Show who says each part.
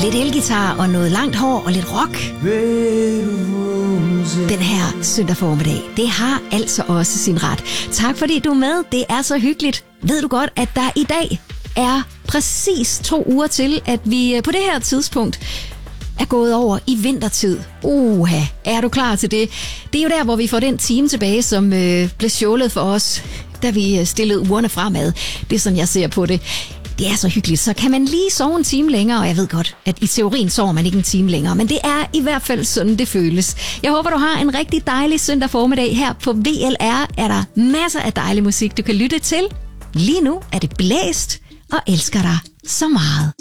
Speaker 1: lidt elgitar og noget langt hår og lidt rock. Den her søndag formiddag, det har altså også sin ret. Tak fordi du er med, det er så hyggeligt. Ved du godt, at der i dag er præcis 2 uger til, at vi på det her tidspunkt er gået over i vintertid. Er du klar til det? Det er jo der, hvor vi får den time tilbage, som blev stjålet for os, da vi stillede ugerne fremad. Det er sådan, jeg ser på det. Det er så hyggeligt, så kan man lige sove en time længere, og jeg ved godt, at i teorien sover man ikke en time længere, men det er i hvert fald sådan, det føles. Jeg håber, du har en rigtig dejlig søndag formiddag. Her på VLR er der masser af dejlig musik, du kan lytte til. Lige nu er det blæst, og elsker dig så meget.